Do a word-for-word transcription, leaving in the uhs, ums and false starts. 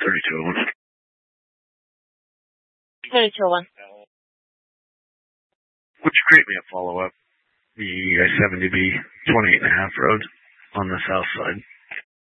thirty-two oh one. thirty-two oh one. Would you create me a follow-up? The I seventy B twenty-eight and a half road on the south side.